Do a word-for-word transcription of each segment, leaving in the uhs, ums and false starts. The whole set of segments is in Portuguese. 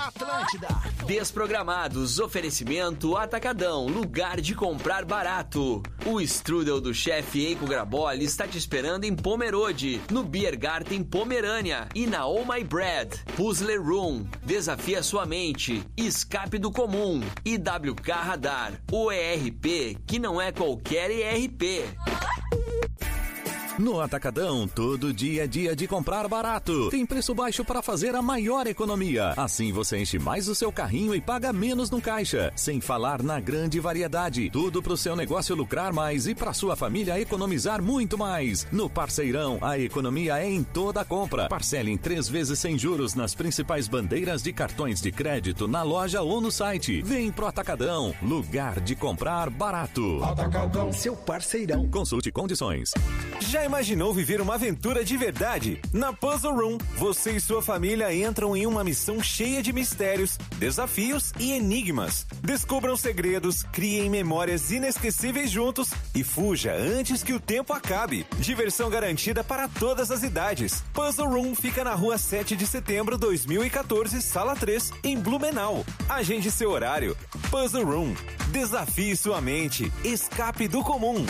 Atlântida. Desprogramados, oferecimento Atacadão, lugar de comprar barato. O strudel do chefe Eiko Graboli está te esperando em Pomerode, no Biergarten Pomerânia e na Oh My Bread. Puzzle Room, desafia sua mente, escape do comum. I W K Radar, o E R P que não é qualquer E R P. No Atacadão, todo dia é dia de comprar barato. Tem preço baixo para fazer a maior economia. Assim você enche mais o seu carrinho e paga menos no caixa. Sem falar na grande variedade. Tudo para o seu negócio lucrar mais e para sua família economizar muito mais. No Parceirão, a economia é em toda a compra. Parcele em três vezes sem juros nas principais bandeiras de cartões de crédito na loja ou no site. Vem pro Atacadão, lugar de comprar barato. Atacadão, seu parceirão. Consulte condições. Já imaginou viver uma aventura de verdade? Na Puzzle Room, você e sua família entram em uma missão cheia de mistérios, desafios e enigmas. Descubram segredos, criem memórias inesquecíveis juntos e fuja antes que o tempo acabe. Diversão garantida para todas as idades. Puzzle Room fica na rua sete de setembro, dois mil e quatorze, sala três, em Blumenau. Agende seu horário. Puzzle Room. Desafie sua mente. Escape do comum.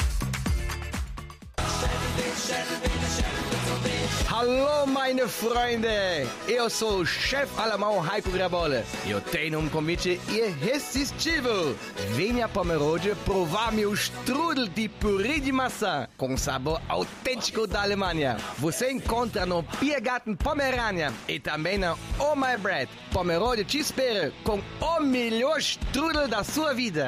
Hallo meine Freunde, eu sou o chefe alemão Eiko Graboli. Eu tenho um convite irresistível. Venha a Pomerode provar meu strudel de purê de maçã com sabor autêntico da Alemanha. Você encontra no Biergarten Pomerânia e também na Oh My Bread. Pomerode te espera com o melhor strudel da sua vida.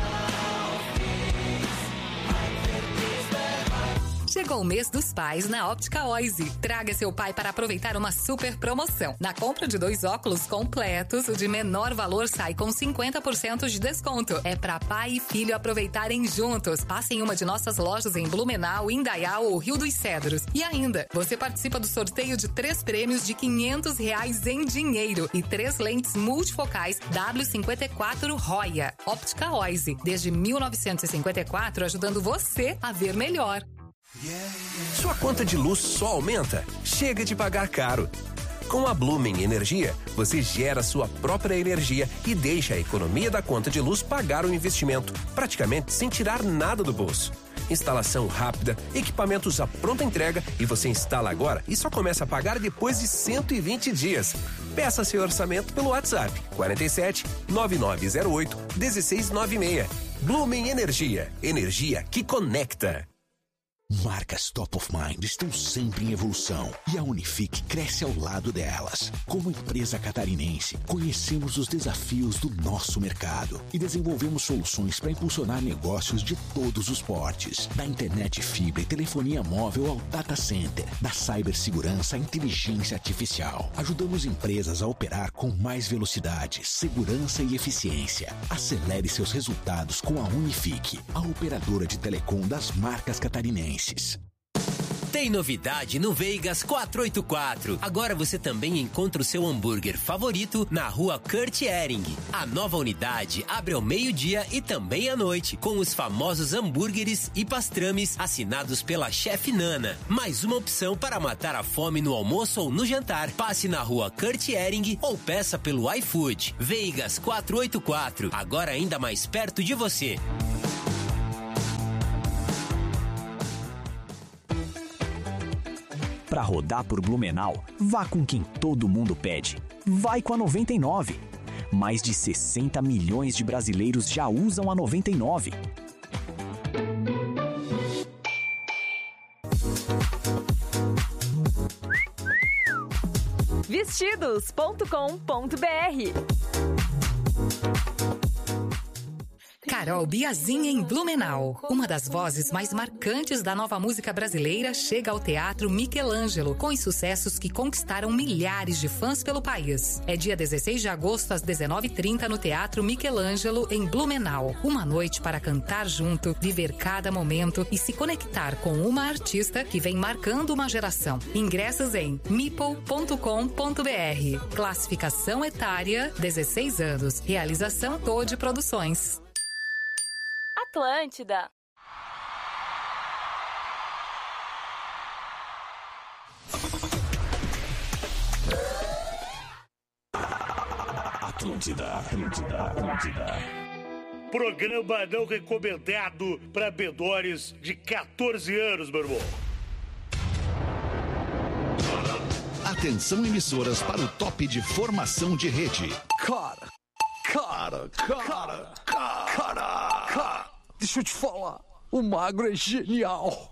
Chegou o mês dos pais na Óptica Oise. Traga seu pai para aproveitar uma super promoção. Na compra de dois óculos completos, o de menor valor sai com cinquenta por cento de desconto. É para pai e filho aproveitarem juntos. Passe em uma de nossas lojas em Blumenau, Indaial ou Rio dos Cedros. E ainda, você participa do sorteio de três prêmios de quinhentos reais em dinheiro e três lentes multifocais W cinquenta e quatro Roya. Óptica Oise, desde mil novecentos e cinquenta e quatro, ajudando você a ver melhor. Sua conta de luz só aumenta? Chega de pagar caro. Com a Blumen Energia, você gera sua própria energia e deixa a economia da conta de luz pagar o investimento, praticamente sem tirar nada do bolso. Instalação rápida, equipamentos à pronta entrega e você instala agora e só começa a pagar depois de cento e vinte dias. Peça seu orçamento pelo WhatsApp quarenta e sete, nove nove zero oito, um seis nove seis. Blumen Energia, energia que conecta. Marcas top of mind estão sempre em evolução e a Unifique cresce ao lado delas. Como empresa catarinense, conhecemos os desafios do nosso mercado e desenvolvemos soluções para impulsionar negócios de todos os portes. Da internet fibra e telefonia móvel ao data center, da cibersegurança à inteligência artificial. Ajudamos empresas a operar com mais velocidade, segurança e eficiência. Acelere seus resultados com a Unifique, a operadora de telecom das marcas catarinenses. Tem novidade no Veigas quatrocentos e oitenta e quatro. Agora você também encontra o seu hambúrguer favorito na rua Kurt Ehring. A nova unidade abre ao meio-dia e também à noite, com os famosos hambúrgueres e pastrames assinados pela chefe Nana. Mais uma opção para matar a fome no almoço ou no jantar. Passe na rua Kurt Ehring ou peça pelo iFood. Veigas quatrocentos e oitenta e quatro, agora ainda mais perto de você. Para rodar por Blumenau, vá com quem todo mundo pede. Vai com a noventa e nove. Mais de sessenta milhões de brasileiros já usam a noventa e nove. vestidos ponto com ponto b r. Carol Biazin em Blumenau. Uma das vozes mais marcantes da nova música brasileira chega ao Teatro Michelangelo, com os sucessos que conquistaram milhares de fãs pelo país. É dia dezesseis de agosto, às dezenove e trinta, no Teatro Michelangelo, em Blumenau. Uma noite para cantar junto, viver cada momento e se conectar com uma artista que vem marcando uma geração. Ingressos em meeple ponto com ponto b r. Classificação etária, dezesseis anos. Realização Todd Produções. Atlântida. Atlântida, Atlântida, Atlântida. Programa não recomendado para menores de catorze anos, meu irmão. Atenção, emissoras, para o top de formação de rede. Cara, cara, cara, cara, cara, cara. Deixa eu te falar, o Magro é genial.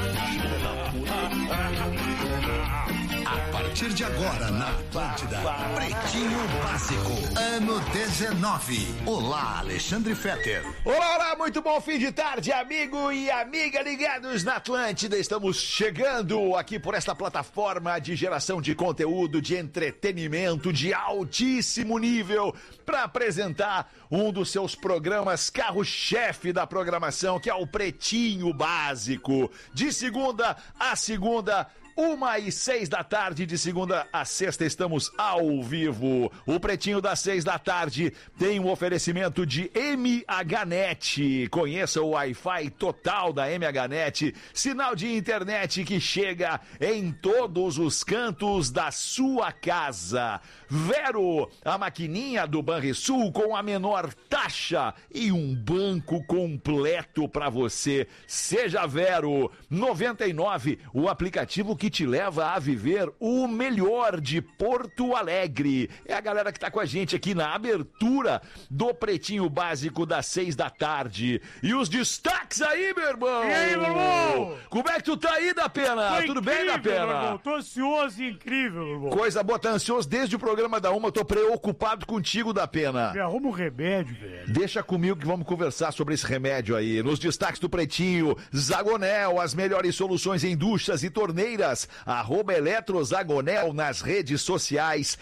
A partir de agora, na Atlântida, Pretinho Básico, ano dezenove. Olá, Alexandre Fetter. Olá, olá, muito bom fim de tarde, amigo e amiga ligados na Atlântida. Estamos chegando aqui por esta plataforma de geração de conteúdo, de entretenimento de altíssimo nível, para apresentar um dos seus programas carro-chefe da programação, que é o Pretinho Básico. De segunda a segunda, Uma e seis da tarde, de segunda a sexta, estamos ao vivo. O Pretinho das seis da tarde tem um oferecimento de M H Net. Conheça o Wi-Fi total da M H Net. Sinal de internet que chega em todos os cantos da sua casa. Vero, a maquininha do Banrisul com a menor taxa e um banco completo para você. Seja Vero. noventa e nove, o aplicativo que te leva a viver o melhor de Porto Alegre. É a galera que tá com a gente aqui na abertura do Pretinho Básico das seis da tarde. E os destaques aí, meu irmão? E aí, meu irmão? Como é que tu tá aí, da Pena? Tô Tudo incrível, bem, da Pena? Meu irmão. Tô ansioso e incrível, meu irmão. Coisa boa, tá ansioso desde o programa da Uma. Eu tô preocupado contigo, da Pena. Me arruma um remédio, velho. Deixa comigo que vamos conversar sobre esse remédio aí. Nos destaques do Pretinho, Zagonel, as melhores soluções em duchas e torneiras. Arroba Eletrozagonel nas redes sociais.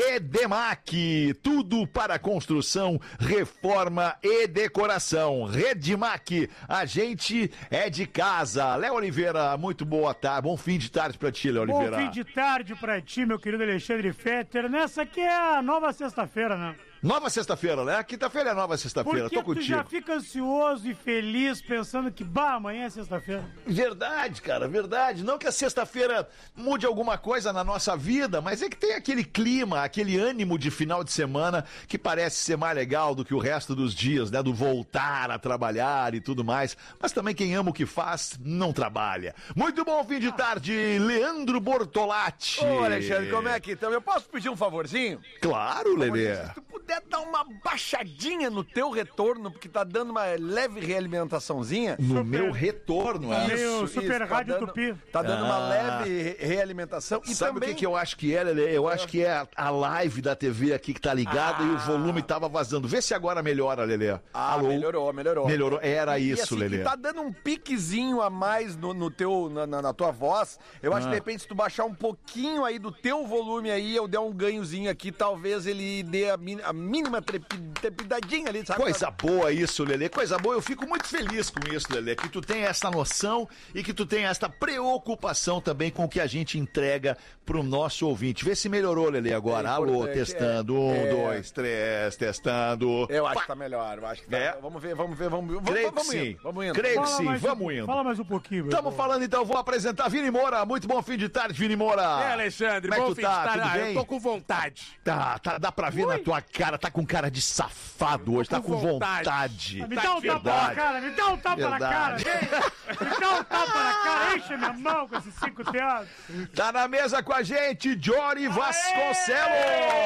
Redemac, tudo para construção, reforma e decoração. Redemac, a gente é de casa. Léo Oliveira, muito boa tarde, bom fim de tarde pra ti, Léo Oliveira. Bom fim de tarde pra ti, meu querido Alexandre Fetter. Nessa aqui é a nova sexta-feira, né? Nova sexta-feira, né? Quinta-feira é nova sexta-feira, tô tu contigo. já fica ansioso e feliz pensando que, bah, amanhã é sexta-feira. Verdade, cara, verdade. Não que a sexta-feira mude alguma coisa na nossa vida, mas é que tem aquele clima, aquele ânimo de final de semana que parece ser mais legal do que o resto dos dias, né? Do voltar a trabalhar e tudo mais. Mas também quem ama o que faz, não trabalha. Muito bom fim de tarde, Leandro Bortolatti. Ô, Alexandre, como é que estão? Eu posso pedir um favorzinho? Claro, Lelê. Se tu puder dar uma baixadinha no teu retorno, porque tá dando uma leve realimentaçãozinha. No Super... meu retorno, é? Meu Isso, Super isso, Rádio tá dando, Tupi. Tá dando Ah. uma leve realimentação. E Sabe também... o que, que eu acho que é, Lelê? Eu acho que é a live da T V aqui que tá ligada Ah. e o volume tava vazando. Vê se agora melhora, Lelê. Ah, Alô? melhorou, melhorou. Melhorou, era E, isso, assim, Lelê. que tá dando um piquezinho a mais no, no teu, na, na, na tua voz. Eu acho Ah. que de repente se tu baixar um pouquinho aí do teu volume aí, eu der um ganhozinho aqui, talvez ele dê a, min- a mínima trepi- trepidadinha ali, sabe? Coisa boa isso, Lelê. Coisa boa. Eu fico muito feliz com isso, Lelê. Que tu tenha essa noção e que tu tenha essa preocupação também com o que a gente entrega pro nosso ouvinte. Vê se melhorou, Lelê, agora. É Alô, importante, testando. é. Um, É. dois, três, testando. Eu acho Pá. que tá melhor, eu acho que tá. É? Vamos ver, vamos ver, vamos ver. Vamos, Creio que vamos sim. indo, vamos indo. Creio que Fala sim, mais vamos um, indo. Fala mais um pouquinho, meu Estamos irmão. falando então, vou apresentar Vini Moura. Muito bom fim de tarde, Vini Moura. É, Alexandre, Como é bom que tu fim tá? de tarde. Tudo Ah, bem? eu tô com vontade. Tá, tá, dá pra ver na tua cara, tá com cara de safado hoje, tá com com vontade. vontade. Me dá um tapa na Verdade. cara, me dá um tapa na cara. Verdade. vem. Me dá um tapa na cara, enche minha mão com esses cinco teatros. Tá na mesa com a gente, Jory Vasconcelos!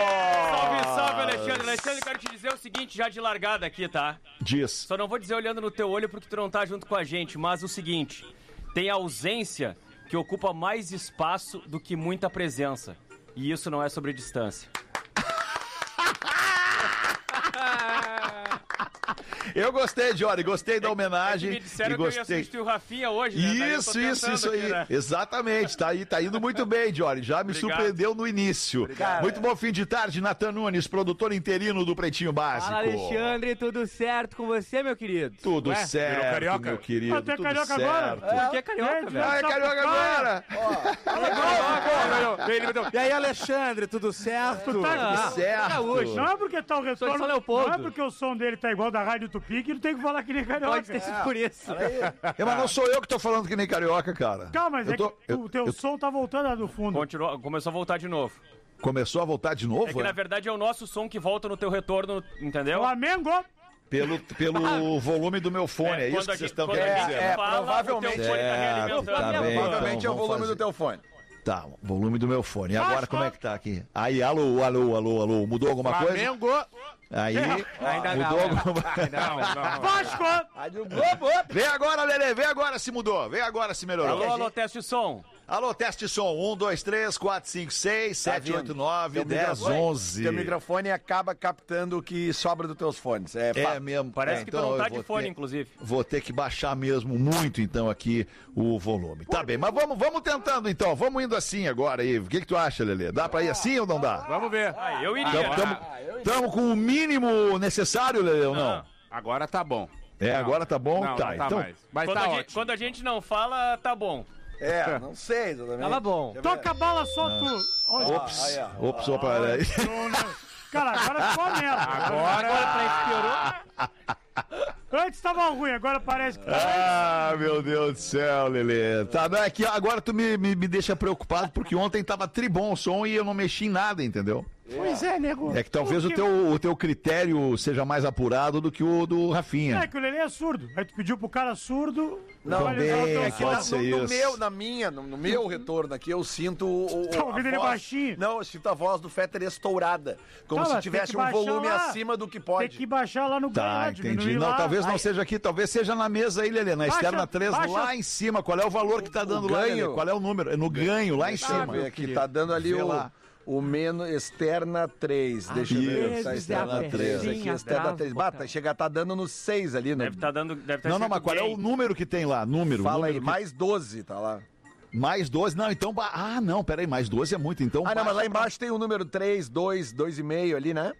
Salve, salve, Alexandre. Alexandre, quero te dizer o seguinte, já de largada aqui, tá? Diz. Só não vou dizer olhando no teu olho porque tu não tá junto com a gente, mas o seguinte, tem ausência que ocupa mais espaço do que muita presença. E isso não é sobre distância. Eu gostei, Jory, gostei da homenagem. Me disseram e que eu ia gostei. assistir o Rafinha hoje, né? Daí eu tô Isso, isso, tentando isso aqui, aí. né? Exatamente, tá, aí, tá indo muito bem, Jory. Já me Obrigado. surpreendeu no início. Obrigado. Muito bom fim de tarde, Natan Nunes, produtor interino do Pretinho Básico. Fala, Alexandre, tudo certo com você, meu querido? Tudo Ué, certo, virou carioca? meu querido. Ah, tu é tudo carioca certo. agora? Por que é carioca, velho? Ah, é carioca agora! E aí, Alexandre, tudo certo? Tu tá Tudo certo. Gaúcho. Não é porque tá o Sou de retorno. São Leopoldo. Não é porque o som dele tá igual da Rádio Tupi que ele tem que falar que nem carioca. Pode ter sido por isso. É, mas não sou eu que tô falando que nem carioca, cara. Calma, mas Eu é tô- que eu- o teu eu- som tá voltando lá do fundo. Continua, começou a voltar de novo. Começou a voltar de novo? É que, na verdade, é o nosso som que volta no teu retorno, entendeu? Flamengo! Pelo, pelo volume do meu fone, é, é isso que vocês estão querendo dizer. É, provavelmente. É, provavelmente é o volume do teu fone. Tá, volume do meu fone. E agora como é que tá aqui? Aí, alô, alô, alô, alô. Mudou alguma coisa? Flamengo! Aí, Ainda mudou não, alguma Não, não. Vasco! Vem agora, Lelê, vem agora se mudou. Vem agora se melhorou. Alô, alô, teste som. Alô, teste som. um, dois, três, quatro, cinco, seis, sete, oito, nove, Teu dez, microfone- onze. Teu microfone acaba captando o que sobra dos teus fones. É, É fato. mesmo. Parece É, que então tu não eu tá vou de fone, ter- inclusive. Vou ter que baixar mesmo muito, então, aqui o volume. Tá bem, mas vamos, vamos tentando, então. Vamos indo assim agora aí. O que, que tu acha, Lelê? Dá pra ir assim ou não dá? Vamos ver. Ah, eu iria. Estamos com o mínimo necessário, Lelê, ou não? Agora tá bom. É, agora tá bom? Não, tá, não tá então. mais. Mas Quando, tá a gente, ótimo. quando a gente não fala, tá bom. É, não sei exatamente. Tava bom. Toca a bala só tu. Olha. Ops, ops, opa, aí. Cara, agora ficou uma merda. Agora, Antes tava ruim, agora parece que tá. Ah, meu Deus do céu, Lelê. Tá, não, é que agora tu me, me, me deixa preocupado, porque ontem tava tribom o som e eu não mexi em nada, entendeu? Pois é, nego. É que talvez o Porque- teu, o teu critério seja mais apurado do que o do Rafinha. É que o Lelê é surdo. Aí tu pediu pro cara surdo. Não, vai Também, levar o teu é que pode som. ser no, no isso. meu, na minha, no, no meu retorno aqui, eu sinto o, o Tá a ouvindo ele voz- baixinho? Não, eu sinto a voz do Fetter estourada. Como Tá, se mas tivesse tem que um volume baixar lá. acima do que Tem pode. que baixar lá no Tá, ganho, entendi. diminuir Não, lá. talvez não Aí- seja aqui, talvez seja na mesa aí, Lelê, na Baixa- externa três, baixa- lá em cima. Qual é o valor que tá dando lá, Lelê? ganho? Qual é o número? É no ganho, lá em Deixa eu cima. ver aqui, tá dando ali Vê o, lá. o menos externa três. Deixa eu ver. Isso, Tá externa externa três três. aqui, externa três. Bata, chega, tá dando no seis ali, né? Deve tá dando. Deve tá Não, não, escrito mas qual é gay. o número que tem lá? Número. Fala número aí, que- mais doze, tá lá. Mais doze? Não, então. ba- Ah, não, peraí, mais doze é muito, então. Ah, não, mas lá baixa pra- embaixo tem o número três, dois, dois e meio ali, né?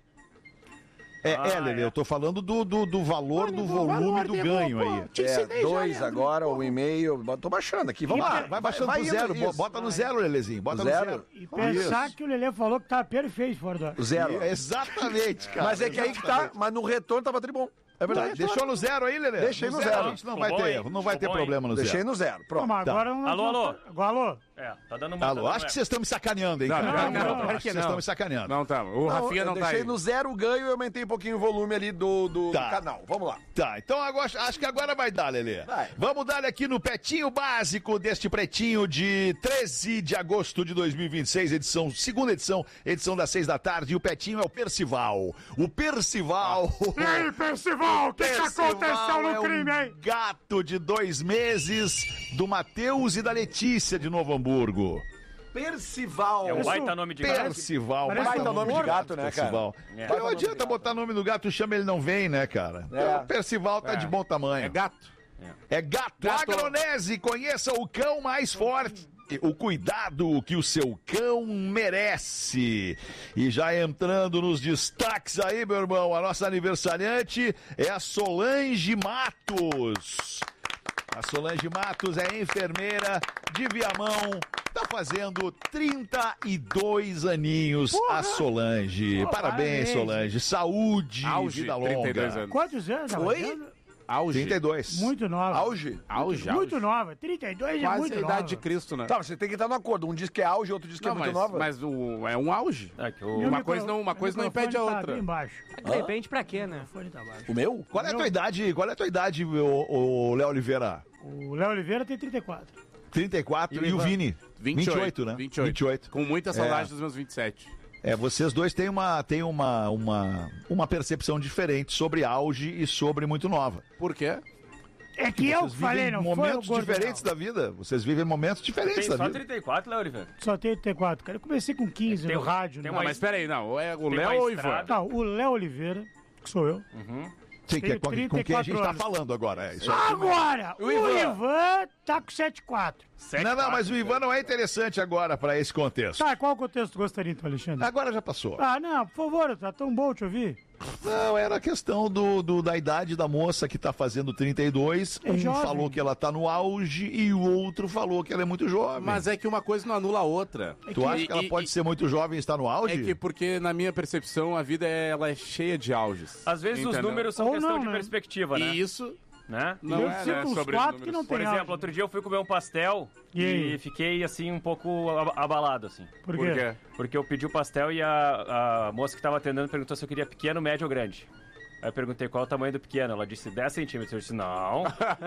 É, Ah, é, Lelê, é. eu tô falando do, do, do valor do volume do ganho aí. É, dois agora, um e meio. Tô baixando aqui, vamos lá. Vai baixando pro indo zero, bo- isso. bota no zero, Lelezinho, bota no Zero? zero. E pensar que o Lelê falou que tava perfeito fora do ar. O zero. E- Exatamente, cara. Mas é que aí que tá, mas no retorno tava tribom. É Tá, verdade. deixou no zero aí, Lelê? Deixei no zero. A gente não Ficou vai bom, ter hein? erro, não vai ter Ficou bom, problema no Deixei zero. no zero. Não, Pronto. mas Tá. agora não. Alô, alô? Agora, alô? É, tá dando uma. Alô, acho que vocês estão me sacaneando, hein, Não, cara? não, não, Acho claro que que vocês não. estão me sacaneando. Não tá. O Rafinha eu não tá deixei aí. no zero o ganho e aumentei um pouquinho o volume ali do, do, Tá. do canal. Vamos lá. Tá, então agora, acho que agora vai dar, Lelê. Vai. Vamos dar aqui no Petinho Básico deste Pretinho de treze de agosto de dois mil e vinte e seis, edição, segunda edição, edição das seis da tarde. E o Petinho é o Percival. O Percival. E aí, Percival, o que, que Percival aconteceu no é crime, um hein? gato de dois meses do Matheus e da Letícia de Novo Hamburgo. Percival. É um Isso- baita nome de gato. Percival. Parece Baita um nome de porco. gato, né, cara? Percival. É. Mas não adianta botar nome do gato, chama ele não vem, né, cara? Então, o Percival tá É. de bom tamanho. É gato. É gato. Gato. Agronese, conheça o cão mais forte. O cuidado que o seu cão merece. E já entrando nos destaques aí, meu irmão, a nossa aniversariante é a Solange Matos. A Solange Matos é enfermeira de Viamão, tá fazendo trinta e dois aninhos. A Solange. Pô, parabéns, parabéns. Solange. Saúde, Auge, vida trinta e dois longa. anos. Quantos anos? ela Oi? tem? Auge. trinta e dois. Muito nova. Auge? Auge, Muito auge. nova. trinta e dois é Quase muito a nova. idade de Cristo, né? Tá, você tem que estar no acordo. Um diz que é auge, outro diz que Não, é muito mas, nova. mas o, é um auge. É, que E o... o Uma micro- coisa não- uma o coisa não microfone impede a tá outra. bem baixo. Depende pra quê, né? O microfone tá baixo. O meu? Qual é a Meu- tua idade? Qual é a tua idade, o Léo Oliveira? O Léo Oliveira tem trinta e quatro. trinta e quatro e, E o o Ivan? Vini? vinte e oito, né? vinte e oito. vinte e oito. Com muita saudade dos meus vinte e sete. É, vocês dois têm uma, têm uma, uma, uma percepção diferente sobre auge e sobre muito nova. Por quê? É que eu Vocês que falei, vivem não foi o momentos gordo, diferentes não. da vida. Vocês vivem momentos diferentes Tem da só vida. trinta e quatro, Léo Oliveira. Só tenho trinta e quatro, cara. Eu comecei com quinze Tem no um- rádio. tem né? Não, mas peraí, não. É o Tem Léo uma ou o Ivan? estrada. Não, o Léo Oliveira, que sou eu. Uhum. Sim, que é com, com quem a gente tá anos. falando agora. É, isso aí. Agora, o O Ivan, Ivan. tá com sete e quatro. Não, não, mas o Ivan não é interessante agora pra esse contexto. Tá, qual contexto tu gostaria então, Alexandre? Agora já passou. Ah, não, por favor, tá tão bom te ouvir. Não, era a questão do, do- da idade da moça que tá fazendo trinta e dois. É Um jovem. falou que ela tá no auge e o outro falou que ela é muito jovem. Mas é que uma coisa não anula a outra. Tu acha que ela E- pode e- ser muito jovem e estar no auge? É que porque, na minha percepção, a vida é, ela é cheia de auges. Às vezes os Entendeu? números são Ou questão não, de né? perspectiva, né? E isso né? Não Eu é, cito né, uns sobre quatro números. que não Por tem exemplo, áudio. outro dia eu fui comer um pastel E e, aí? fiquei, assim, um pouco ab- abalado, assim. Por Por quê? quê? Porque eu pedi o pastel e a, a moça que estava atendendo perguntou se eu queria pequeno, médio ou grande. Aí eu perguntei qual é o tamanho do pequeno. Ela disse dez centímetros. Eu disse, não.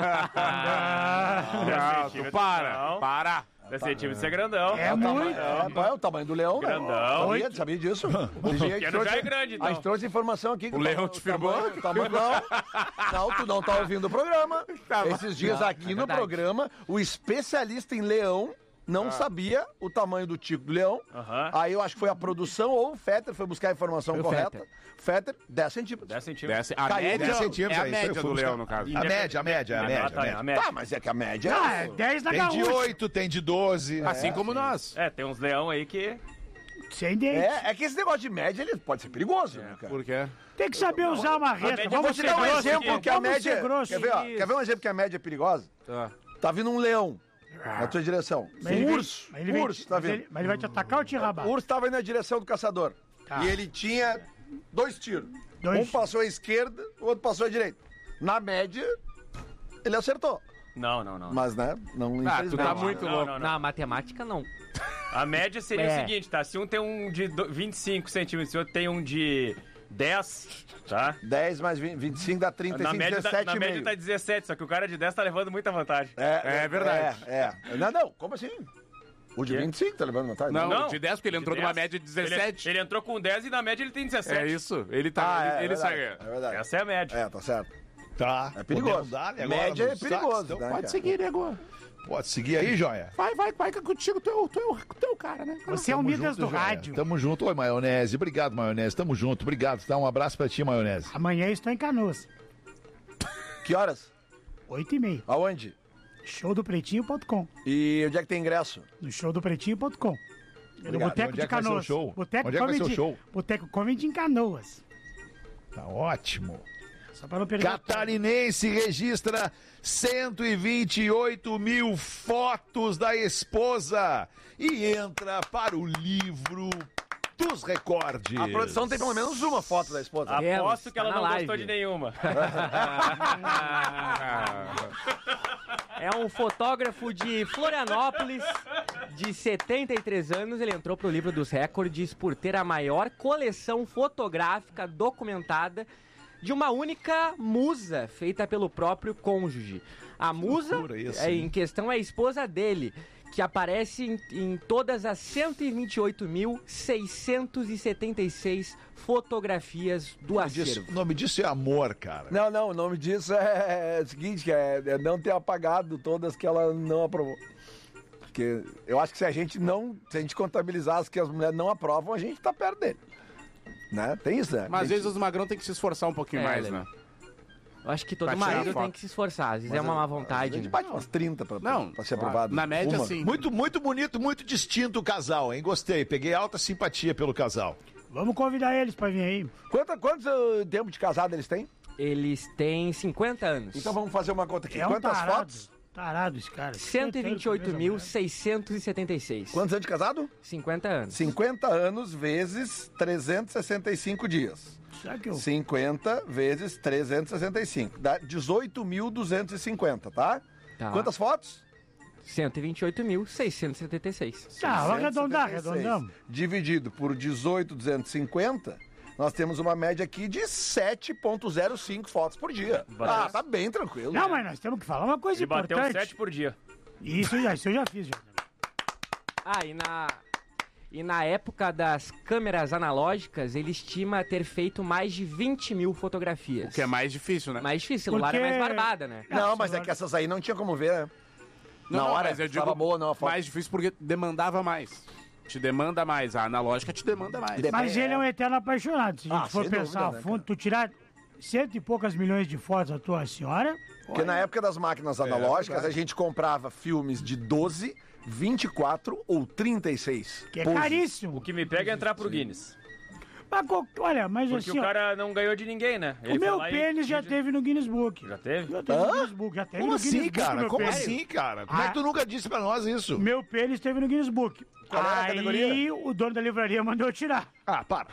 Ah, tu para, não. para. dez centímetros é grandão. É, o tamanho, é, qual é o tamanho do leão, né? Grandão. Sabia, sabia disso? A gente Pequeno trouxe- já é grande, então. A gente trouxe informação aqui. que O leão tamanho- te firmou? tamanho- o tamanho- não, não, tu não tá ouvindo o programa. Esses dias Não, aqui é no verdade. programa, o especialista em leão não sabia o tamanho do tico do leão. Aham. Aí eu acho que foi a produção ou o Fetter foi buscar a informação Foi o correta. Fetter. Fetter, dez centímetros. dez centímetros. Desce. A Caiu média dez centímetros é a aí, foi, média foi do buscar. leão, no caso. A média, a média, a média. Ah, tá, a média. a média. Tá, mas é que a média Ah, é dez na Tem de gaúcha. oito, tem de doze. Assim como nós. É, tem uns leão aí que... Sem dente. É, é que esse negócio de média ele pode ser perigoso, né, cara? Por quê? Tem que saber usar uma reta. média- Eu Vamos vou te ser dar um grosso exemplo aqui. que a Vamos média. ser grosso. Quer ver, ó, quer ver um exemplo que a média é perigosa? Tá. Tá vindo um leão na tua direção. Mas ele Um vem- urso. mas ele vem- urso, tá mas vindo. ele- Mas ele vai te atacar ou te rabar? O urso tava indo na direção do caçador. Tá. E ele tinha dois tiros. Dois. Um passou à esquerda, o outro passou à direita. Na média, ele acertou. Não, não, não. Mas, né, não Ah, tu infelizmente. tá muito não, louco. não, não. Na matemática, não. A média seria É. o seguinte, tá? Se um tem um de do- vinte e cinco centímetros e o outro tem um de dez, tá? dez mais vinte, vinte e cinco dá trinta e Na cinco, média, tá, dezessete na e média meio. tá dezessete, só que o cara de dez tá levando muita vantagem. É, É verdade. É, é. Não, não, como assim? O de Quê? vinte e cinco tá levando vantagem? Não, Não. de dez, porque ele entrou De numa dez. média de dezessete. Ele, ele entrou com dez e na média ele tem dezessete. É isso. Ele tá. Ah, é, ele é ele verdade, sai. é verdade. Essa é a média. É, tá certo. Tá. É perigoso. Podemos dar-lhe agora Média é nos perigoso, saques, então né, Pode cara? seguir, nego. Pode seguir aí, joia. Vai, vai, vai, que é contigo, tu é o, tu é o, tu é o cara, né? Você é o Tamo Midas junto, do joia. rádio. Tamo junto. Oi, maionese. Obrigado, maionese. Tamo junto. Obrigado. Tá, um abraço pra ti, maionese. Amanhã eu estou em Canoas. Que horas? Oito e meia. Aonde? show do pretinho ponto com. E onde é que tem ingresso? No show do pretinho ponto com. No Obrigado. Boteco Onde de é que vai ser o Canoas. show? Boteco Onde é que vai ser o Comedy- show? Boteco Comedy em Canoas. Tá ótimo. Só para não perder. Catarinense registra cento e vinte e oito mil fotos da esposa e entra para o livro dos recordes. A produção tem pelo menos uma foto da esposa. Aposto que ela tá não na gostou live. de nenhuma. É um fotógrafo de Florianópolis, de setenta e três anos. Ele entrou pro livro dos recordes por ter a maior coleção fotográfica documentada de uma única musa feita pelo próprio cônjuge. A musa loucura isso, é, hein? em questão é a esposa dele, que aparece em, em todas as cento e vinte e oito mil, seiscentos e setenta e seis fotografias do O nome disso- acervo. O nome disso é amor, cara. Não, não, o nome disso é, é o seguinte, que é, é não ter apagado todas que ela não aprovou. Porque eu acho que se a gente não, se a gente contabilizar as que as mulheres não aprovam, a gente tá perto dele. Né? Tem isso, né? Mas às Tem vezes os magrão tem que se esforçar um pouquinho É, mais, Lelê. né? Eu acho que todo Pra tirar marido foto. tem que se esforçar. Às vezes Mas é uma a- má A vontade. gente né? bate umas trinta pra, pra, Não, pra ser aprovado. na média, Uma. sim. Muito, muito bonito, muito distinto o casal, hein? Gostei. Peguei alta simpatia pelo casal. Vamos convidar eles pra vir aí. Quanto, quantos uh, tempo de casado eles têm? Eles têm cinquenta anos. Então vamos fazer uma conta aqui. É um Quantas tarado. fotos? Tarado esse cara. cento e vinte e oito mil, seiscentos e setenta e seis. Quantos anos de casado? cinquenta anos. cinquenta anos vezes trezentos e sessenta e cinco dias. Será que eu... cinquenta vezes trezentos e sessenta e cinco. Dá dezoito mil duzentos e cinquenta, tá? Tá. Quantas fotos? cento e vinte e oito mil, seiscentos e setenta e seis. Tá, vamos arredondar, seiscentos e setenta e seis. arredondamos. Dividido por dezoito mil duzentos e cinquenta, nós temos uma média aqui de sete vírgula zero cinco fotos por dia. Bateu. Ah, tá bem tranquilo. Não, mas nós temos que falar uma coisa Ele bateu importante. sete por dia. Isso, eu já, isso eu já fiz. Já. Ah, e na, e na época das câmeras analógicas, ele estima ter feito mais de vinte mil fotografias. O que é mais difícil, né? Mais difícil, celular Porque- é mais barbada, né? Não, mas é que essas aí não tinha como ver, né? Não, Na não, hora, mas eu digo tava boa, não, a foto. mais difícil porque demandava mais. Te demanda mais. A analógica te demanda mais. Mas ele é um eterno apaixonado. Se a gente Ah, for sem pensar dúvida, a né, fundo, tu tirar cento e poucas milhões de fotos da tua senhora. Porque na época das máquinas analógicas, verdade. a gente comprava filmes de doze, vinte e quatro ou trinta e seis. Que é poses. caríssimo. O que me pega é entrar pro Guinness. Mas, olha, mas Porque assim, o cara não ganhou de ninguém, né? Ele o meu foi lá pênis e... já teve no Guinness Book. Já teve? Já teve Hã? no Guinness Book, já teve Como no assim, Guinness Book, cara? meu Como pênis. assim, cara? Como é que tu nunca disse pra nós isso? Meu pênis teve no Guinness Book. Qual é a Aí categoria? o dono da livraria mandou eu tirar. Ah, para.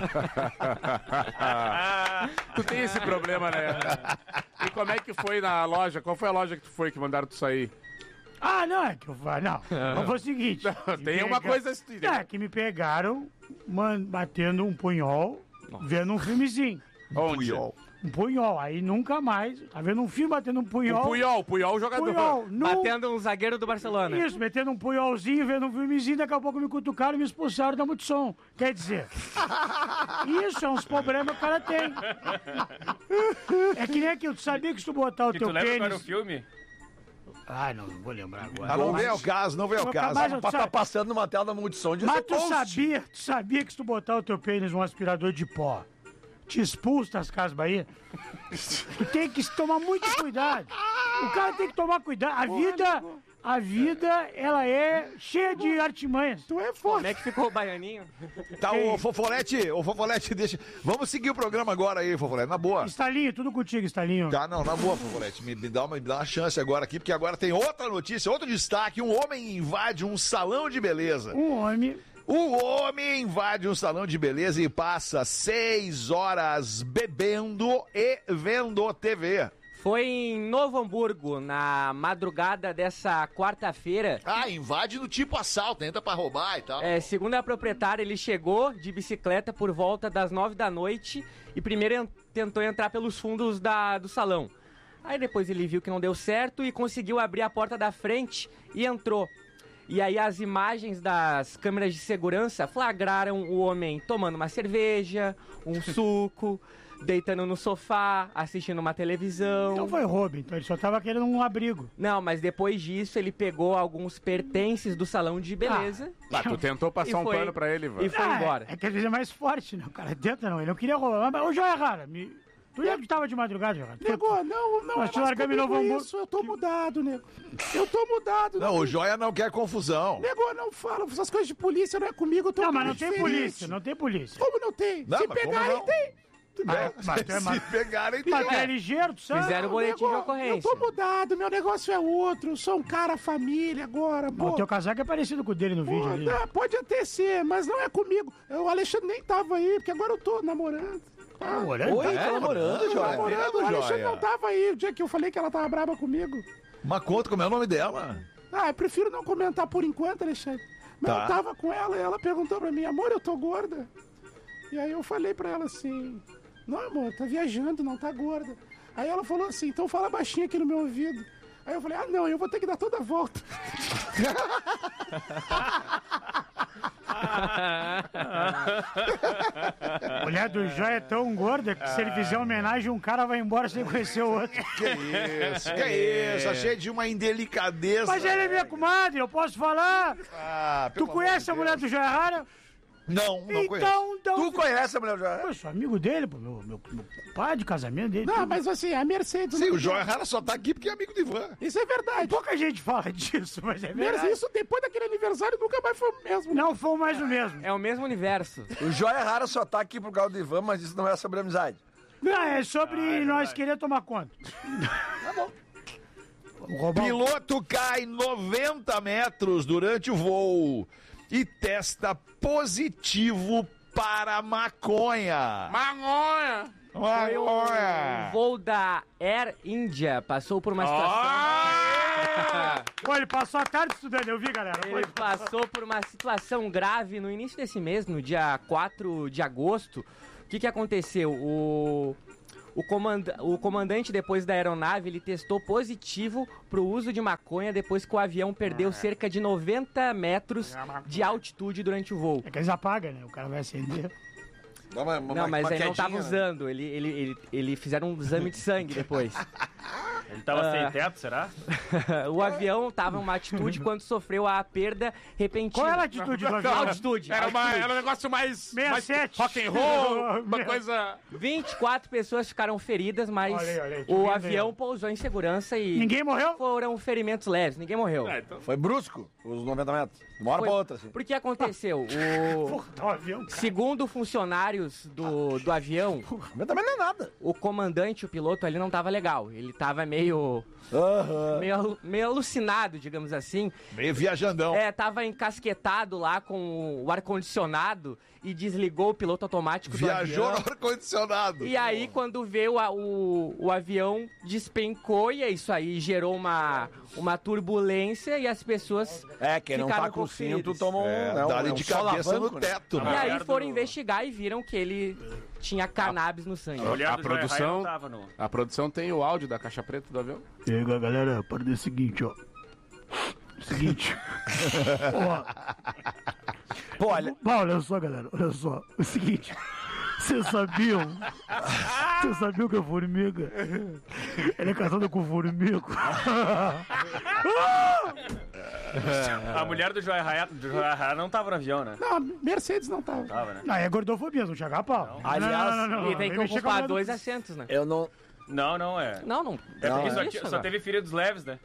Tu tem esse problema, né? E como é que foi na loja? Qual foi a loja que tu foi que mandaram tu sair? Ah, não, é que eu falei, não. Mas foi o seguinte. Não, tem me uma pega- coisa assim, né? É, que me pegaram man, batendo um punhol, vendo um filmezinho. Onde? Um punhol. Aí nunca mais. Tá vendo um filme batendo um punhol. O Puyol, o Puyol o jogador. Punhol. No... Batendo um zagueiro do Barcelona. Isso, metendo um punholzinho, vendo um filmezinho, daqui a pouco me cutucaram e me expulsaram da Multissom. Quer dizer, isso é uns problemas que o cara tem. É que nem aquilo, tu sabia que se tu botar o E teu tu lembra qual era o pênis... filme? Ah, não, não vou lembrar agora. Ah, não vem ao caso, não vem ao Mas caso. eu- Pra tá passando numa tela da multissom de Mas ser tu post. sabia, tu sabia que se tu botar o teu pênis num aspirador de pó, te expulsa das Casas Bahia? Tu tem que tomar muito cuidado. O cara tem que tomar cuidado. A vida, a vida, ela é cheia de artimanhas. Tu é forte. Como é que ficou o baianinho? Tá, ô Fofolete, ô Fofolete, deixa. Vamos seguir o programa agora aí, Fofolete, na boa. Estalinho, tudo contigo, Estalinho. Tá, não, na boa, Fofolete. Me, me, dá uma, me dá uma chance agora aqui, porque agora tem outra notícia, outro destaque. Um homem invade um salão de beleza. Um homem. O homem invade um salão de beleza e passa seis horas bebendo e vendo T V. Foi em Novo Hamburgo, na madrugada dessa quarta-feira. Ah, invade no tipo assalto, entra pra roubar e tal. É, segundo a proprietária, ele chegou de bicicleta por volta das nove da noite e primeiro en- tentou entrar pelos fundos da, do salão. Aí depois ele viu que não deu certo e conseguiu abrir a porta da frente e entrou. E aí as imagens das câmeras de segurança flagraram o homem tomando uma cerveja, um suco, deitando no sofá, assistindo uma televisão. Então foi roubo, então ele só tava querendo um abrigo. Não, mas depois disso ele pegou alguns pertences do salão de beleza. Ah, tu tentou passar E um foi- pano pra ele, Ivan. E foi Ah, embora. É, é que às vezes é mais forte, né? O cara tenta, não. Ele não queria roubar. Mas o Joia Rara, me... tu lembra que tava de madrugada, Joia Rara? Nego, não, não, Nós é te mais largamos em comigo Novo Hamburgo. isso, eu tô mudado, nego. Eu tô mudado. Não, o Joia não quer confusão. Nego, não fala, essas coisas de polícia não é comigo, eu tô Não, um mas cara não tem diferente. polícia, não tem polícia. Como não tem? Não, Se mas como pegarem, não? tem. Mas, mas tu é Se mais... pegarem, Mas tu tem. é ligeiro, tu sabe? Fizeram o boletim de Nego, ocorrência. Eu tô mudado, meu negócio é outro, eu sou um cara família agora, Não, pô. o teu casaco é parecido com o dele no Pô, vídeo ali. tá, pode até ser, mas não é comigo. O Alexandre nem tava aí, porque agora eu tô namorando. Tá namorando? Oi, tá? tá namorando, Tô Joia? namorando, o Joia. Alexandre não tava aí o dia que eu falei que ela tava braba comigo. Mas conta como é o nome dela. Ah, eu prefiro não comentar por enquanto, Alexandre. Mas Tá. eu tava com ela e ela perguntou pra mim, amor, eu tô gorda? E aí eu falei pra ela assim, não, amor, tá viajando, não tá gorda. Aí ela falou assim, então fala baixinho aqui no meu ouvido. Aí eu falei, ah, não, eu vou ter que dar toda a volta. A mulher do Joia é tão gorda que se ele fizer homenagem, um cara vai embora sem conhecer o outro. Que isso, que isso, achei de uma indelicadeza. Mas ele é minha comadre, eu posso falar. Ah, Tu conhece a mulher do Joia Rara? Não, não conheço. Então, então... Tu conhece a mulher do Joia? Eu sou amigo dele, pô, meu, meu, meu pai de casamento dele. Não, tudo. mas assim, a Mercedes... Sim, não- o Joia Rara só tá aqui porque é amigo do Ivan. Isso é verdade. Pouca gente fala disso, mas é verdade. Mas isso, depois daquele aniversário, nunca mais foi o mesmo. Não foi mais o mesmo. É o mesmo universo. O Joia Rara só tá aqui por causa do Ivan, mas isso não é sobre amizade. Não, é sobre nós querer tomar conta. Tá bom. Roubar o- Piloto cai noventa metros durante o voo e testa positivo para maconha. Magonha! Foi o Maconha. voo da Air India, passou por uma situação... Ah! Pô, ele passou a tarde estudando, eu vi, galera. Pô, Ele passou por uma situação grave no início desse mês, no dia quatro de agosto. O que, que aconteceu? O, o, comanda, o comandante, depois da aeronave, ele testou positivo para o uso de maconha depois que o avião perdeu cerca de noventa metros de altitude durante o voo. É que eles apagam, né? O cara vai acender. Dá uma, uma, Não, mas uma aí não tava quedinha, né? usando. Ele, ele, ele, ele fizeram um exame de sangue depois. Ele tava Ah. sem teto, será? O avião tava em uma altitude quando sofreu a perda repentina. Qual era a altitude do avião? Altitude. Era, uma, altitude. era um negócio mais, mais sessenta e sete. rock and roll, uma coisa... vinte e quatro pessoas ficaram feridas, mas Olha aí, olha aí, o que avião lindo. pousou em segurança e... Ninguém morreu? Foram ferimentos leves, ninguém morreu. É, então... Foi brusco, os noventa metros. De uma hora Foi- pra outra, assim. Por que aconteceu? O... Porra, tá um avião, cara. Segundo funcionários do, do avião, Mas também não é nada. o comandante, o piloto ali não tava legal. Ele tava meio... Aham. Meio, alu- meio alucinado, digamos assim. Meio viajandão. É, tava encasquetado lá com o ar-condicionado e desligou o piloto automático do Viajou avião. no ar-condicionado. E aí, quando veio a- o, o avião, despencou e isso aí gerou uma, uma turbulência e as pessoas É, quem não ficaram tá um com pouco cinto feridas. tomou um, É, né, um, dá-lhe um de cabeça solavanco, no né? teto, E né? aí mulher foram do- investigar e viram que ele tinha cannabis no sangue. A mulher A do Joy Ryan produção, não tava no... a produção tem o áudio da caixa preta do avião? E aí, galera, para do seguinte, ó. Seguinte. Ó. Pô, olha, Pá, olha só, galera, olha só. O seguinte. Vocês sabiam? Vocês sabiam que a formiga? Ela é casada com o formigo. A mulher do Joy Ryan, do Joy Ryan não tava no avião, né? Não, Mercedes não tava. Tava, né? Não, é gordofobia, não chega a pau. Aliás, E tem que Vem mexer com a ocupar mulher do- dois assentos, né? eu não... Não, não, é... Não, não. É porque não, só, é ti- isso, só agora. teve feridos leves, né?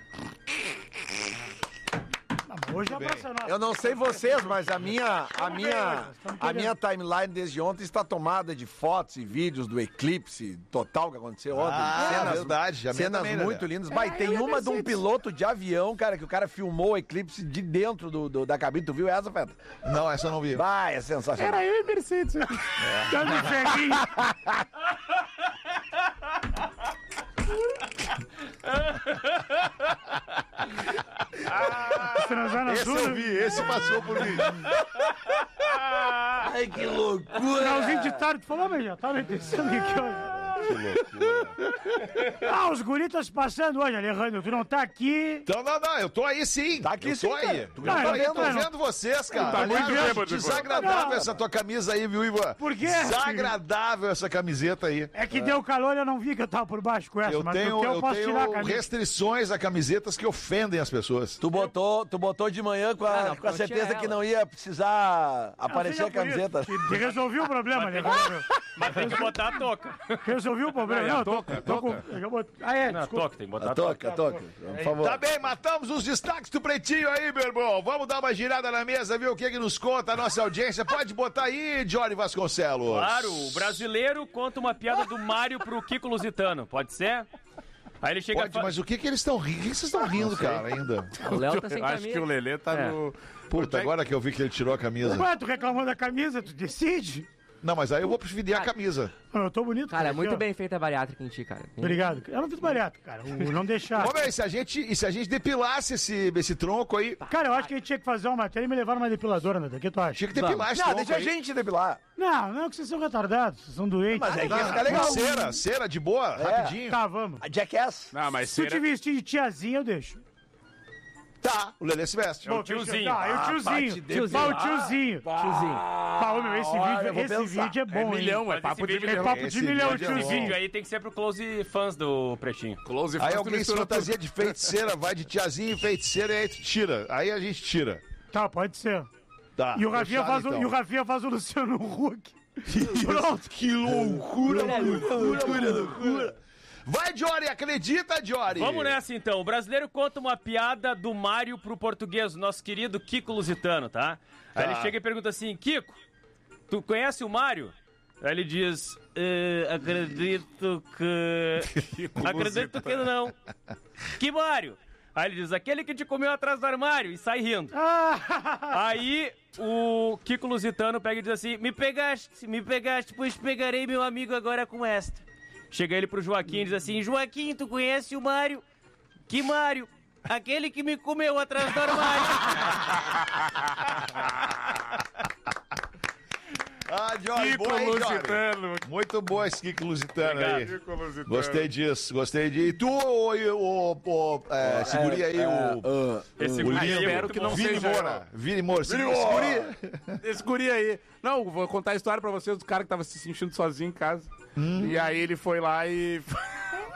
Não, hoje é a praça nossa. Eu não sei vocês, mas a minha, a minha, a minha timeline desde ontem está tomada de fotos e vídeos do eclipse total que aconteceu ontem. Ah, verdade, a minha cenas também, né, muito Lelé? lindas. Vai, tem uma de um piloto de avião, cara, que o cara filmou o eclipse de dentro do, do- da cabine. Tu viu essa, Feta? Não, essa eu não vi. Vai, é sensacional. Era eu e Mercedes. Dando um ceguinho. Transar na Esse dura. eu vi, esse passou por mim. Ai, que loucura. Finalzinho de tarde, tu falou, mas já tava pensando que que hoje. Que loucura. Ah, os guritas passando hoje, Alejandro. Tu não tá aqui. Então, não, não, eu tô aí sim. Tá aqui eu sim, tô cara. aí. Tu Eu não tô tá aí, vendo, tô não. vendo vocês, cara. Tá muito Aliás, bêbado, desagradável Não. essa tua camisa aí, viu, Ivan? Por quê? Desagradável essa camiseta aí. É que deu calor e eu não vi que eu tava por baixo com essa, Eu mas tenho, porque eu, eu posso tirar a tenho camisa. restrições a camisetas que ofendem as pessoas. Tu botou, tu botou de manhã com a, Ah, não, com a não certeza tinha que ela. não ia precisar Não, aparecer seja a por isso, camiseta. que- que resolvi o problema, Alejandro. Mas tem que botar a toca. Resolvi o problema. Não, é a Não, eu tô- touca, a tô com- touca. eu já bot- Ah, é, Não, a desculpa. toca, tem que botar A a toca. toca, a toca, por favor. Tá bem, matamos os destaques do Pretinho aí, meu irmão. Vamos dar uma girada na mesa, ver o que que nos conta a nossa audiência. Pode botar aí, Johnny Vasconcelos. Claro, o brasileiro conta uma piada do Mário pro Kiko Lusitano, pode ser? Aí ele chega Pode, e fala... mas o que que eles estão rindo? O que que vocês estão rindo, cara, ainda? O Léo tá sem Eu acho camisa. que o Lelê tá É. no... Puta, agora que eu vi que ele tirou a camisa. Ué, tu reclamou da camisa, tu decide. Não, mas aí eu vou preferir a camisa. Eu tô bonito. Cara, é aqui, muito ó. bem feita a bariátrica em ti, cara. Obrigado. Eu não fiz bariátrica, cara. O não deixar. Ô, meu, e se a gente, e se a gente depilasse esse, esse tronco aí? Cara, eu acho que a gente tinha que fazer uma matéria e me levar numa depiladora, né? O que tu acha? Tinha que depilar esse Não, tronco deixa a aí. gente depilar. Não, não, que vocês são retardados, vocês são doentes. Mas é que ia Ah, ficar legal. Cera, cera de boa, rapidinho. Tá, vamos. A Jackass. Não, mas Se tu te cera... vestir de tiazinha, eu deixo. Tá, o Lelê se veste. É o tiozinho. Tá, e o Ah, tiozinho. pra te Tiozinho. Tá, o tiozinho. Tiozinho. Tá, ô, meu, esse olha, eu vídeo, vou esse pensar. vídeo é É bom, hein? milhão, é Mas papo esse de vídeo- É milhão. papo de Esse milhão, vídeo é bom. Esse tiozinho. vídeo aí tem que ser pro close fãs do Pretinho. Close Aí faz, tu alguém se mistura fantasia de feiticeira, vai de tiazinho e feiticeira e aí tu tira. Aí a gente tira. Tá, pode ser. Tá. E o Rafinha fechado, faz, o, então. e o Rafinha faz o Luciano Huck. Pronto. Que loucura, loucura, loucura. Vai, Jory, acredita, Jory? Vamos nessa então. O brasileiro conta uma piada do Mário pro português, o nosso querido Kiko Lusitano, tá? Aí Tá. ele chega e pergunta assim: Kiko, tu conhece o Mário? Aí ele diz: "Eh, acredito que. acredito que não. Que Mário? Aí ele diz: aquele que te comeu atrás do armário, e sai rindo. Aí o Kiko Lusitano pega e diz assim: me pegaste, me pegaste, pois pegarei meu amigo agora com esta. Chega ele pro Joaquim e diz assim: Joaquim, tu conhece o Mário? Que Mário? Aquele que me comeu atrás do armário. Ah, Jory, Kiko boa, hein, Jory? Lusitano. Muito boa esse Kiko Lusitano Obrigado. aí. Kiko Lusitano. Gostei disso, gostei disso. E tu, o, o, o, é, esse guri aí, o... Esse o guri aí é lindo, muito que não bom. Vini seja Moura. Vini Moura. Esse Vini esse Moura. guri... Esse guri aí. Não, vou contar a história pra vocês do cara que tava se sentindo sozinho em casa. Hum. E aí ele foi lá e...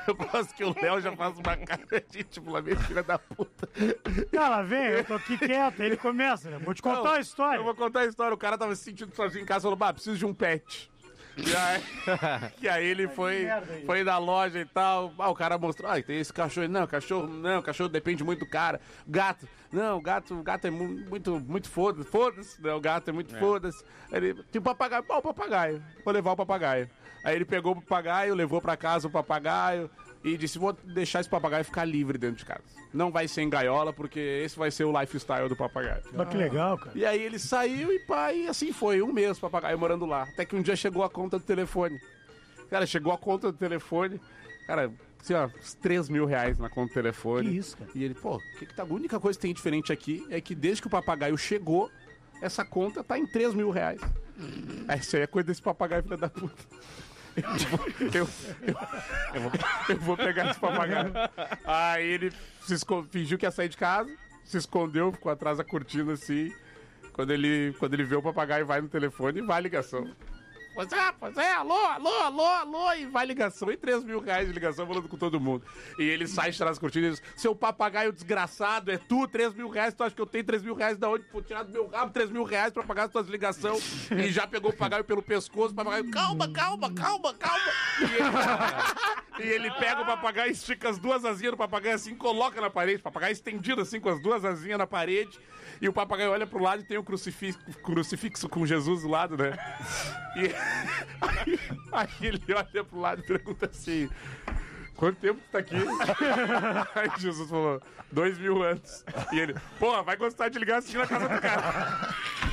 Eu gosto que o Léo já faz uma cara de tipo, lá vem filha da puta. Ela vem, eu tô aqui quieto, aí ele começa, né? Vou te contar Não, uma história. Eu vou contar a história. O cara tava se sentindo sozinho em casa e falou, bah, preciso de um pet. E aí, e aí ele foi, foi na loja e tal. Ah, o cara mostrou, ah, tem esse cachorro. Não, cachorro, não, cachorro depende muito do cara. Gato, não, gato, gato é mu- muito, muito foda-se, foda-se. Não, o gato é muito É. foda-se. Ele, tipo, papagaio, ó, o papagaio. Vou levar o papagaio. Aí ele pegou o papagaio, levou pra casa o papagaio e disse, vou deixar esse papagaio ficar livre dentro de casa. Não vai ser em gaiola, porque esse vai ser o lifestyle do papagaio. Mas que legal, cara. E aí ele saiu e pá, e assim foi, um mês o papagaio morando lá. Até que um dia chegou a conta do telefone. Cara, chegou a conta do telefone, cara, assim, ó, uns três mil reais na conta do telefone. Que isso, cara? E ele, pô, que que tá, a única coisa que tem diferente aqui é que desde que o papagaio chegou, essa conta tá em três mil reais. Aí isso aí é coisa desse papagaio, filha da puta. Eu vou, eu, eu, eu vou, eu vou pegar esse papagaio. Aí ele se esco- fingiu que ia sair de casa, se escondeu, ficou atrás da cortina assim. Quando ele, quando ele vê o papagaio, vai no telefone e vai a ligação. Pois é, pois é, alô, alô, alô, alô, e vai ligação, e três mil reais de ligação falando com todo mundo. E ele sai de trás das cortinas e diz, seu papagaio desgraçado, é tu, três mil reais, tu acha que eu tenho três mil reais da onde? Vou tirar do meu rabo três mil reais pra pagar as tuas ligações. E já pegou o papagaio pelo pescoço, o papagaio, calma, calma, calma, calma. E ele, e ele pega o papagaio, estica as duas asinhas do papagaio assim, coloca na parede, o papagaio estendido assim, com as duas asinhas na parede. E o papagaio olha pro lado e tem um crucifixo, crucifixo com Jesus do lado, né? E aí, aí ele olha pro lado e pergunta assim, quanto tempo tu tá aqui? Aí Jesus falou, dois mil anos. E ele, porra, vai gostar de ligar assistindo na casa do cara.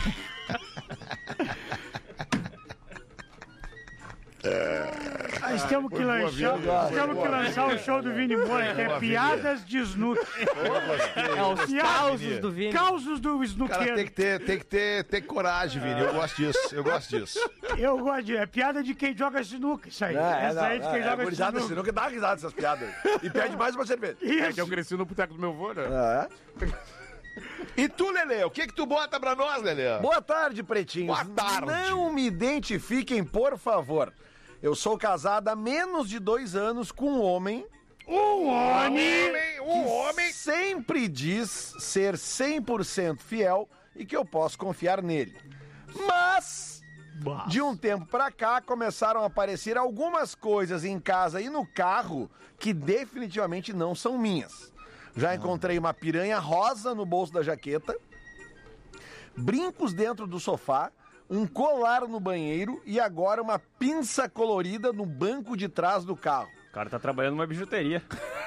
Nós temos que Boa, lançar, boa, nós temos que boa. lançar o show do Vini Moura, que é Boa, piadas de snooker. É os causos do Vini. Causos do snooker. Cara, tem que ter, tem que ter, tem coragem, Vini. Eu gosto disso, eu gosto disso. Eu gosto de... É piada de quem joga sinuca, isso aí. Não, é, Essa aí de não, quem é, joga é gurizada sinuca. sinuca dá risada dessas piadas. E pede mais uma cerveja. É que eu cresci no boteco do meu avô, né? É. E tu, Lelê, o que que tu bota pra nós, Lelê? Boa tarde, pretinhos. Boa tarde. Não me identifiquem, por favor. Eu sou casado há menos de dois anos com um homem... Um homem! Um que homem! sempre diz ser cem por cento fiel e que eu posso confiar nele. Mas... de um tempo pra cá, começaram a aparecer algumas coisas em casa e no carro que definitivamente não são minhas. Já encontrei uma piranha rosa no bolso da jaqueta, brincos dentro do sofá, um colar no banheiro e agora uma pinça colorida no banco de trás do carro. O cara tá trabalhando numa bijuteria.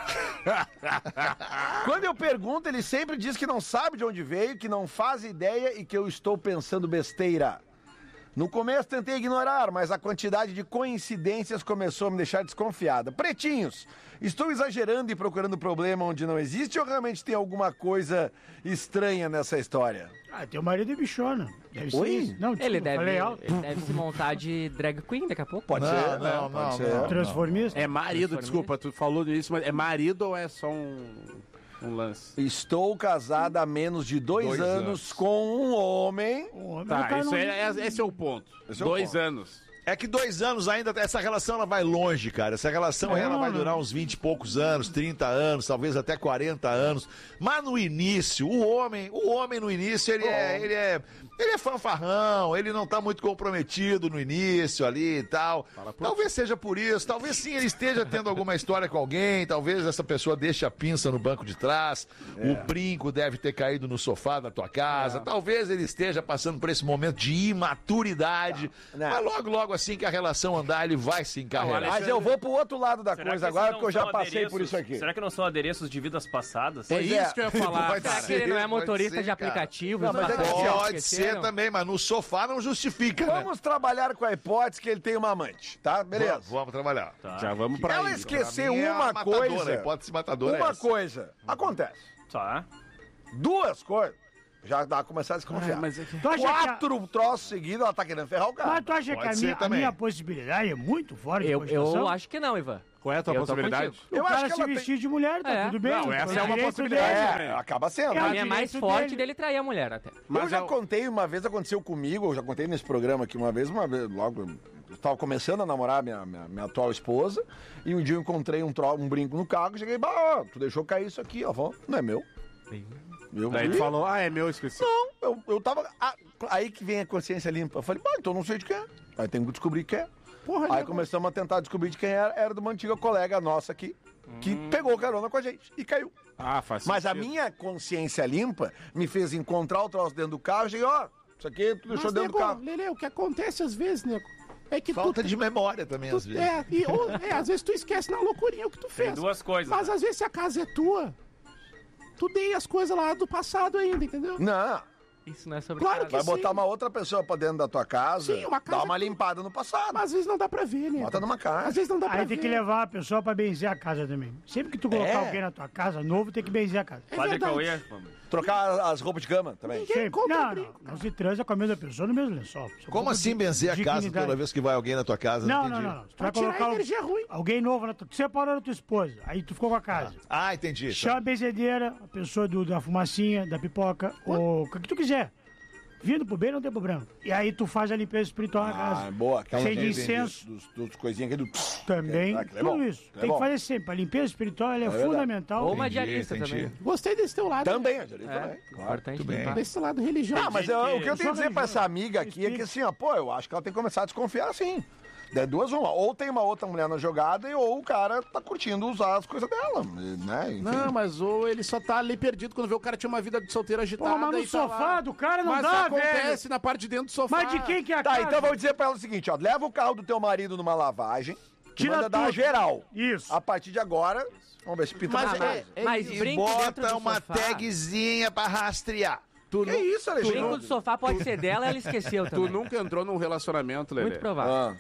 Quando eu pergunto, ele sempre diz que não sabe de onde veio, que não faz ideia e que eu estou pensando besteira. No começo tentei ignorar, mas a quantidade de coincidências começou a me deixar desconfiada. Pretinhos, estou exagerando e procurando problema onde não existe ou realmente tem alguma coisa estranha nessa história? Ah, teu marido é bichona. Deve ser Oi? isso. Não, desculpa, Ele deve, falei alto. ele deve se montar de drag queen daqui a pouco. Pode Não, ser, não, né? não, Pode não, ser. não. Transformista. É marido, desculpa, tu falou isso, mas é marido ou é só um, um lance? Estou casada há menos de dois, Dois anos, anos. com um homem. Um homem, o Tá, cara isso não- é, é- esse é o ponto. Esse é o Dois ponto. anos. É que dois anos ainda, essa relação ela vai longe, cara. Essa relação É, ela vai mano. durar uns vinte e poucos anos, trinta anos, talvez até quarenta anos. Mas no início, o homem, o homem no início, ele é, ele é, ele é fanfarrão, ele não tá muito comprometido no início ali e tal. Talvez seja por isso, talvez sim ele esteja tendo alguma história com alguém, talvez essa pessoa deixe a pinça no banco de trás, o brinco deve ter caído no sofá da tua casa, talvez ele esteja passando por esse momento de imaturidade. Não. Mas logo, logo assim que a relação andar, ele vai se encarregar. Mas eu vou pro outro lado da Será coisa que esses agora, não porque eu já são passei por adereços- isso aqui. Será que não são adereços de vidas passadas? É Pois isso é. que eu ia falar, Pode cara. Será que ele não é Pode motorista ser, de cara. aplicativo? Não, mas é que assim, ó, Pode ser também, mas no sofá não justifica, né? Vamos trabalhar com a hipótese que ele tem uma amante, tá? Beleza. Vamos, vamos trabalhar. Já vamos pra Ela aí. esqueceu Pra mim é uma a matadora, coisa. a hipótese matadora é Uma essa. coisa. Acontece. Tá. Duas coisas. Já dá a começar a desconfiar. Ah, mas é que- Tu acha que a- Quatro troços seguidos, ela tá querendo ferrar o Mas cara. tu acha que Pode a ser minha, a também. minha possibilidade é muito fora de Eu, cogitação? eu acho que não, Ivan. Qual é a tua Eu tô possibilidade? contigo. O Eu cara acho que se ela tem- vestir de mulher, tá É. tudo bem. Não, essa é uma direito possibilidade dele. também. É, acaba sendo. É, A o minha é mais direito forte dele. dele trair a mulher até. eu Mas já eu- contei uma vez, aconteceu comigo, eu já contei nesse programa aqui uma vez, uma vez, logo, tava começando a namorar minha, minha, minha atual esposa, e um dia eu encontrei um, tro, um brinco no carro, e cheguei, bah, tu deixou cair isso aqui, ó, falou, não é meu. Eu, Daí tu falou, ah, é meu, esqueci. Não, eu, eu tava, ah, aí que vem a consciência limpa, eu falei, bah, então não sei de quem é, aí tem que descobrir quem é. Porra, aí começamos a tentar descobrir de quem era, era de uma antiga colega nossa aqui, que hum. pegou carona com a gente e caiu. Ah, faz Mas sentido. a minha consciência limpa me fez encontrar o troço dentro do carro e cheguei, ó, isso aqui tu deixou Mas, dentro nego, do carro. Lelê, o que acontece às vezes, nego, é que Falta tu, de memória também, tu, às vezes. É, e, ou, é, às vezes tu esquece na loucurinha o que tu fez. Tem duas coisas. Mas né? às vezes se a casa é tua, tu dei as coisas lá do passado ainda, entendeu? Não. Isso não é sobre Claro casa. que Vai sim. botar uma outra pessoa pra dentro da tua casa, Sim, uma casa dá uma que- limpada no passado. Mas às vezes não dá pra ver, né? Bota numa casa. Às vezes não dá pra Aí ver. tem que levar a pessoa pra benzer a casa também. Sempre que tu colocar É. alguém na tua casa novo, tem que benzer a casa. É Padre verdade. Cauê, Trocar as roupas de cama também. Ninguém Sempre. compra Não, brinco. não, não se transa com a mesma pessoa no mesmo lençol. Só Como pouco assim de benzer a casa dignidade. toda vez que vai alguém na tua casa? Não, não, entendi. não, não. Tu Pra vai tirar colocar energia ruim. alguém novo na tua... Tu separou da tua esposa, aí tu ficou com a casa. Ah, entendi. Chama a benzedeira, a pessoa do, da fumacinha, da pipoca, ou o que tu quiser. Vindo pro bem, não tem problema. E aí tu faz a limpeza espiritual na Ah, casa. boa. Aquela Sem que- incenso. Dos, dos coisinhas aqui do... Também. Ah, aquilo é Tudo bom, isso. aquilo é Tem que bom. fazer sempre. A limpeza espiritual ela é, verdade. fundamental. Ou uma Entendi, diarista entendi. também. Gostei desse teu lado. Também, a direita É, também. importante tudo bem. limpar. Desse lado religioso. Ah, mas gente eu- que- o que eu tenho a dizer pra essa amiga aqui é que assim, ó, pô, eu acho que ela tem que começar a desconfiar assim. É duas uma. Ou tem uma outra mulher na jogada, e ou o cara tá curtindo usar as coisas dela, né? Enfim. Não, mas ou ele só tá ali perdido quando vê o cara tinha uma vida de solteiro agitada. Porra, mas no e tá sofá lá. do cara não mas dá, acontece velho. na parte de dentro do sofá. Mas de quem que é a Tá, casa? então eu vou dizer pra ela o seguinte, ó, leva o carro do teu marido numa lavagem, que Tira manda dar tudo. geral. Isso. A partir de agora, vamos ver se pinta Mas, mais é, coisa. mas E brinco dentro bota do uma sofá. tagzinha pra rastrear. Tu, Que nu- isso, Alexandre? Brinco do sofá pode ser dela, ela esqueceu tu também. nunca entrou num relacionamento, Lelê? Muito provável. Ah.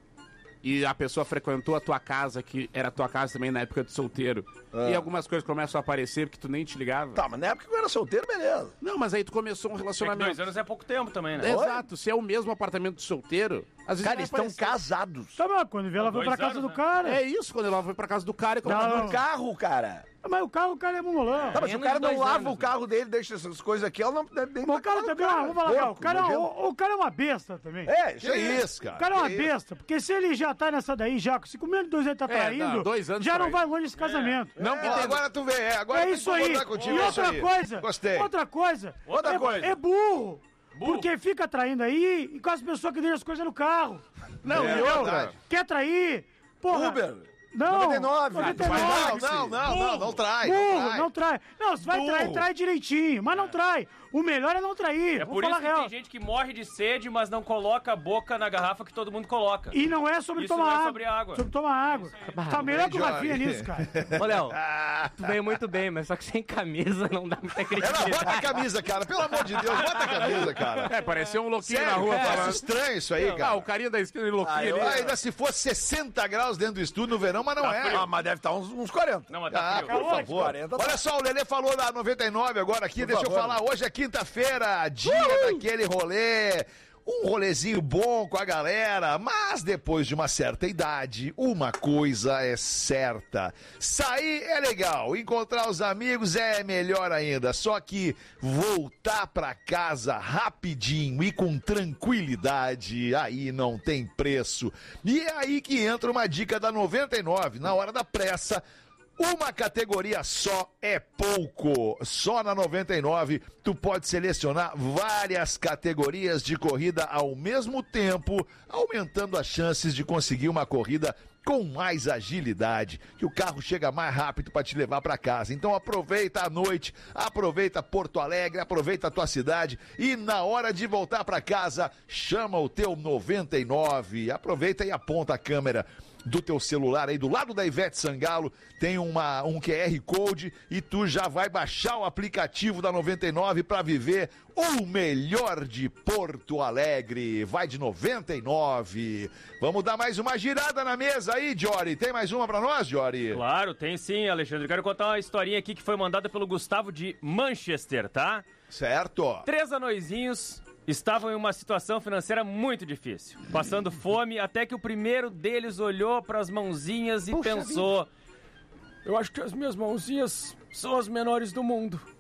E a pessoa frequentou a tua casa, que era a tua casa também na época de solteiro. E algumas coisas começam a aparecer porque tu nem te ligava. Tá, mas na época que eu era solteiro, beleza. Não, mas aí tu começou um É que relacionamento. dois anos é pouco tempo também, né? Exato, se é o mesmo apartamento de solteiro, às vezes Cara, vai eles estão aparecer. casados. Tá bom, quando vê ela foi Dois pra casa anos, do né? cara. É isso, quando ela foi pra casa do cara e Não, colocou não. No carro, cara. Mas o carro, o cara é mongolão. Tá, mas se o Menos cara de não dois lava anos, o carro dele, deixa essas coisas aqui, ela não deve nem Mas o cara também, ah, vamos falar, cara, o cara, é- o, o cara é uma besta também. É, Que isso, cara? O cara é uma Que isso? besta, porque se ele já tá nessa daí, já, se com menos de dois anos tá É, traindo, não, dois anos já não traindo. vai longe esse casamento. Não, Ó, agora tu vê, é, agora É eu tenho isso que aí. concordar contigo, E é isso outra aí. coisa, Gostei. outra coisa, Outra é, coisa. é burro. Porque fica traindo aí e com as pessoas que deixam as coisas no carro. Não, É e outra. verdade. Quer trair? Porra. Uber. Não. noventa e nove. noventa e nove. Não, não, não, não, não trai. não Burro, trai. não trai. Não, se vai Burro. trair, trai direitinho, mas não trai. O melhor é não trair. É Vou por isso falar que real. tem gente que morre de sede, mas não coloca a boca na garrafa que todo mundo coloca. E não é sobre Isso tomar não é água. sobre água. Sobre tomar água. Tá melhor que o Jorge. Rafinha nisso, cara. Ô, Léo, tu veio muito bem, mas só que sem camisa não dá muita Ela credibilidade. bota a camisa, cara. Pelo amor de Deus, bota a camisa, cara. É, pareceu um louquinho Sério, na rua é, falando. estranho isso aí, Ah, cara. o carinha da esquina de louquinho Ah, ali. eu- ainda se fosse sessenta graus dentro do estúdio no verão, mas não é. Ah, mas deve estar uns, uns quarenta. Não, mas tá Ah, frio. por favor. quarenta tá. Olha só, o Lelê falou da noventa e nove agora aqui. Por Deixa eu favor. falar. Hoje é quinta-feira, dia daquele rolê. Um rolezinho bom com a galera, mas depois de uma certa idade, uma coisa é certa. Sair é legal, encontrar os amigos é melhor ainda. Só que voltar pra casa rapidinho e com tranquilidade, aí não tem preço. E é aí que entra uma dica da noventa e nove, na hora da pressa. Uma categoria só é pouco. Só na noventa e nove tu pode selecionar várias categorias de corrida ao mesmo tempo, aumentando as chances de conseguir uma corrida com mais agilidade, que o carro chega mais rápido para te levar para casa. Então aproveita a noite, aproveita Porto Alegre, aproveita a tua cidade e na hora de voltar para casa, chama o teu noventa e nove. Aproveita e aponta a câmera do teu celular aí do lado da Ivete Sangalo, tem uma, um Q R Code e tu já vai baixar o aplicativo da noventa e nove para viver o melhor de Porto Alegre. Vai de noventa e nove. Vamos dar mais uma girada na mesa aí, Jory. Tem mais uma para nós, Jory? Claro, tem sim, Alexandre. Quero contar uma historinha aqui que foi mandada pelo Gustavo de Manchester, tá? Certo. Três anõezinhos estavam em uma situação financeira muito difícil, passando fome, até que o primeiro deles olhou para as mãozinhas e Puxa pensou: eu acho que as minhas mãozinhas são as menores do mundo.